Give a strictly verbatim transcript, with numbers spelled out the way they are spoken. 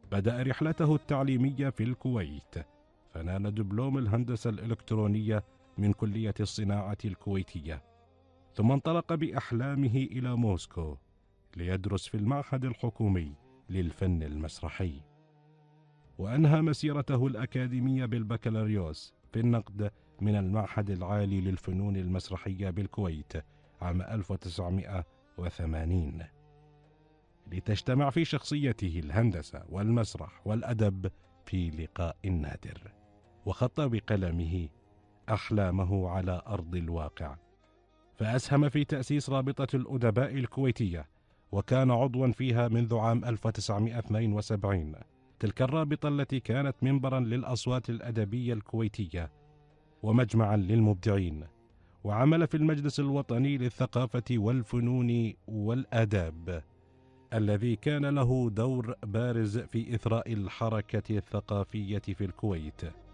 بدأ رحلته التعليمية في الكويت، فنال دبلوم الهندسة الإلكترونية من كلية الصناعة الكويتية، ثم انطلق بأحلامه إلى موسكو ليدرس في المعهد الحكومي للفن المسرحي، وأنهى مسيرته الأكاديمية بالبكالوريوس في النقد من المعهد العالي للفنون المسرحية بالكويت عام ألف وتسعمائة وثمانين، لتجتمع في شخصيته الهندسة والمسرح والأدب في لقاء نادر، وخط بقلمه أحلامه على أرض الواقع، فأسهم في تأسيس رابطة الأدباء الكويتية، وكان عضوا فيها منذ عام ألف وتسعمائة واثنين وسبعين، تلك الرابطة التي كانت منبرا للأصوات الأدبية الكويتية ومجمعا للمبدعين، وعمل في المجلس الوطني للثقافة والفنون والآداب، الذي كان له دور بارز في إثراء الحركة الثقافية في الكويت.